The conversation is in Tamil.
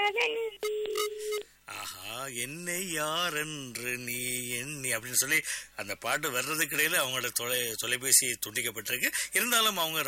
காதல். ஆஹா, என்னை யார் என்று நீ எண்ணி அப்படின்னு சொல்லி அந்த பாட்டு வர்றதுக்கு இடையில அவங்களோட தொலைபேசி துண்டிக்கப்பட்டிருக்கு. இருந்தாலும் அவங்க